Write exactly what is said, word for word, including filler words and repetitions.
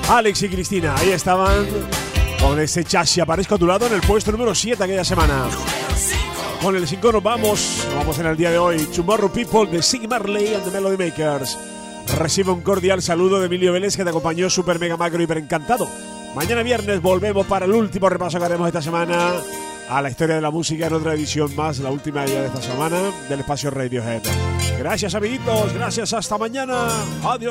Alex y Cristina, ahí estaban con ese chasis aparezco a tu lado en el puesto número siete aquella semana. Con el cinco nos vamos, nos vamos en el día de hoy. Tomorrow People de Ziggy Marley and the Melody Makers. Recibe un cordial saludo de Emilio Vélez, que te acompañó super mega macro hiper encantado. Mañana viernes volvemos para el último repaso que haremos esta semana a la historia de la música en otra edición más, la última ya de esta semana del espacio Radiohead. Gracias amiguitos, gracias, hasta mañana. Adiós.